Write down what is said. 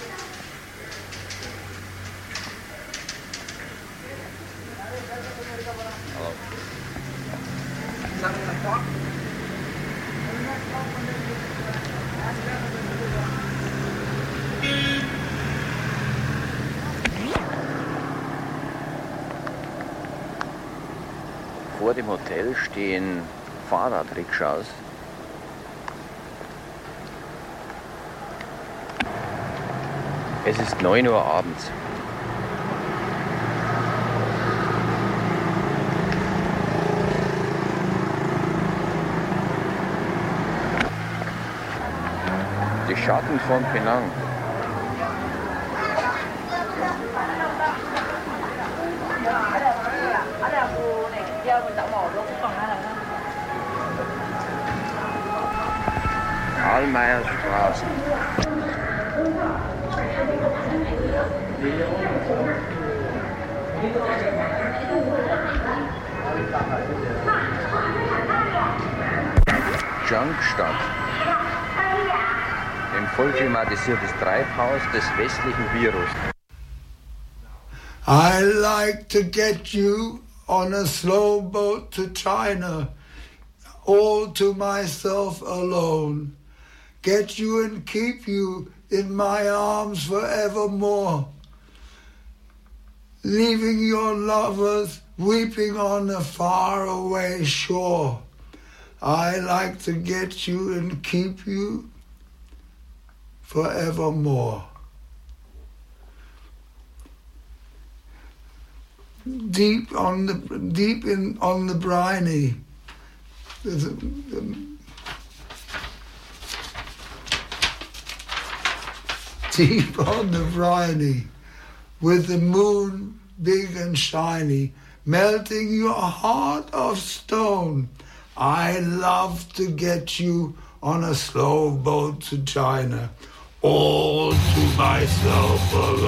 Vor dem Hotel stehen Fahrradrikschas. Es ist 9 Uhr abends. Die Schatten von Penang. Karl-May-Straße. Junkstadt. Ein vollklimatisiertes Treibhaus des westlichen Virus. I like to get you on a slow boat to China, all to myself alone. Get you and keep you in my arms forevermore. Leaving your lovers weeping on a faraway shore. I like to get you and keep you forevermore. Deep on the briny. Deep on the briny, with the moon big and shiny, melting your heart of stone. I love to get you on a slow boat to China, all to myself alone.